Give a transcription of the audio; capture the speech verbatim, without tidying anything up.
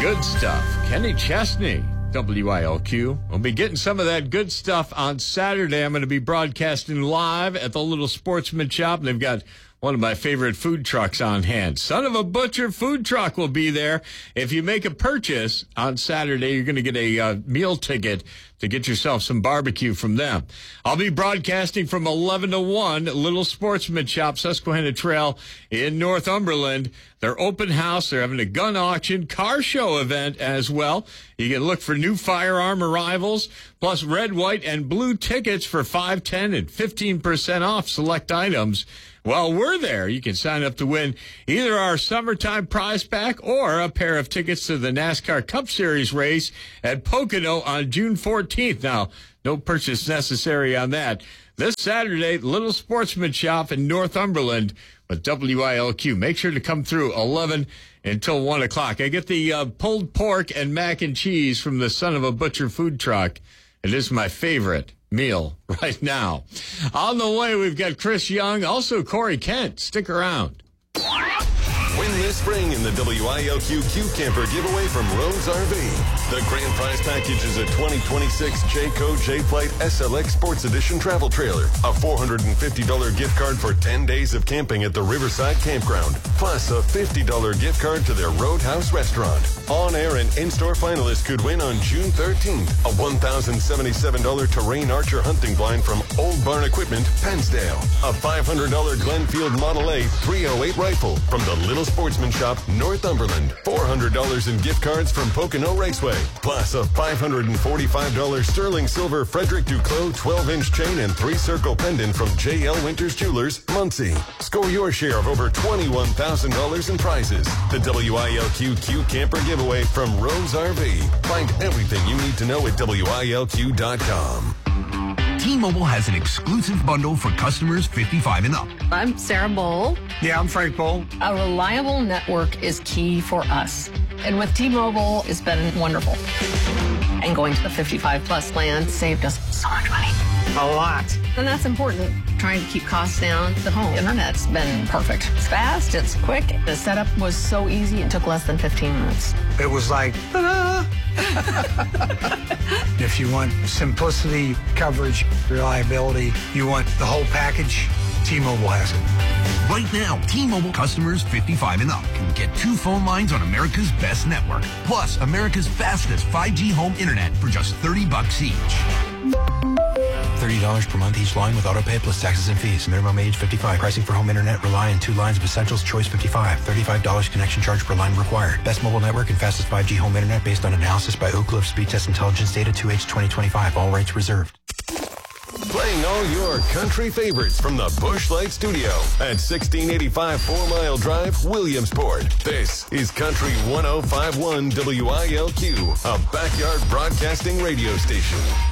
Good stuff. Kenny Chesney, W I L Q. We'll be getting some of that good stuff on Saturday. I'm going to be broadcasting live at the Little Sportsman Shop. They've got one of my favorite food trucks on hand. Son of a Butcher food truck will be there. If you make a purchase on Saturday, you're going to get a uh, meal ticket to get yourself some barbecue from them. I'll be broadcasting from eleven to one, Little Sportsman Shop, Susquehanna Trail in Northumberland. Their open house. They're having a gun auction, car show event as well. You can look for new firearm arrivals, plus red, white, and blue tickets for five, ten, and fifteen percent off select items. While we're there, you can sign up to win either our summertime prize pack or a pair of tickets to the NASCAR Cup Series race at Pocono on June fourteenth. Now, no purchase necessary on that. This Saturday, Little Sportsman Shop in Northumberland with W I L Q. Make sure to come through eleven until one o'clock. I get the uh, pulled pork and mac and cheese from the Son of a Butcher food truck. It is my favorite meal right now. On the way, we've got Chris Young, also Corey Kent. Stick around. Win this spring in the W I L Q Q Camper giveaway from Rose R V. The grand prize package is a twenty twenty-six Jayco J-Flight S L X Sports Edition travel trailer, a four hundred fifty dollars gift card for ten days of camping at the Riverside Campground, plus a fifty dollars gift card to their Roadhouse restaurant. On-air and in-store finalists could win on June thirteenth a one thousand seventy-seven dollars Terrain Archer hunting blind from Old Barn Equipment, Pennsdale, a five hundred dollars Glenfield Model A three oh eight rifle from the Little Sportsman Shop, Northumberland, four hundred dollars in gift cards from Pocono Raceway, plus a five hundred forty-five dollars sterling silver Frederick Duclos twelve-inch chain and three-circle pendant from J L Winters Jewelers, Muncie. Score your share of over twenty-one thousand dollars in prizes. The W I L Q Q Camper giveaway from Rose R V. Find everything you need to know at W I L Q dot com. T-Mobile has an exclusive bundle for customers fifty-five and up. I'm Sarah Bowl. Yeah, I'm Frank Bowl. A reliable network is key for us. And with T-Mobile, it's been wonderful. And going to the fifty-five plus plan saved us so much money. A lot. And that's important. Trying to keep costs down. The home internet's been perfect. It's fast, it's quick. The setup was so easy, it took less than fifteen minutes. It was like, ta-da! If you want simplicity, coverage, reliability, you want the whole package, T-Mobile has it. Right now, T-Mobile customers fifty-five and up can get two phone lines on America's best network, plus America's fastest five G home internet for just thirty bucks each. thirty dollars per month each line with autopay plus taxes and fees. Minimum age fifty-five. Pricing for home internet rely on two lines of Essentials Choice fifty-five. thirty-five dollars connection charge per line required. Best mobile network and fastest five G home internet based on analysis by Oak Cliff Speed Test Intelligence Data two H twenty twenty-five. All rights reserved. Playing all your country favorites from the Busch Light Studio at sixteen eighty-five Four Mile Drive, Williamsport. This is Country one oh five point one W I L Q, a backyard broadcasting radio station.